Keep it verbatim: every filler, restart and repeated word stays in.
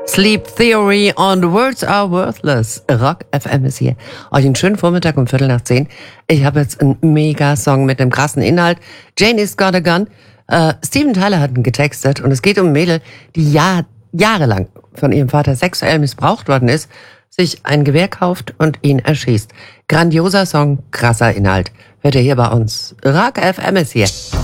Sleep Theory und Words Are Worthless. Rock F M ist hier. Euch einen schönen Vormittag um Viertel nach zehn. Ich habe jetzt einen Mega-Song mit einem krassen Inhalt. Janie's Got a Gun. Äh, Steven Tyler hat ihn getextet und es geht um ein Mädel, die Jahr, jahrelang von ihrem Vater sexuell missbraucht worden ist, sich ein Gewehr kauft und ihn erschießt. Grandioser Song, krasser Inhalt. Hört ihr hier bei uns. Rock F M ist hier.